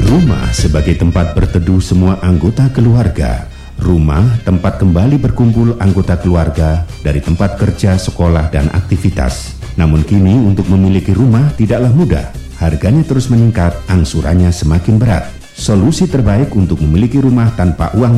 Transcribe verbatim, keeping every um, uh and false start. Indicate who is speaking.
Speaker 1: Rumah sebagai tempat berteduh semua anggota keluarga. Rumah tempat kembali berkumpul anggota keluarga dari tempat kerja, sekolah, dan aktivitas. Namun kini untuk memiliki rumah tidaklah mudah. Harganya terus meningkat, angsurannya semakin berat. Solusi terbaik untuk memiliki rumah tanpa uang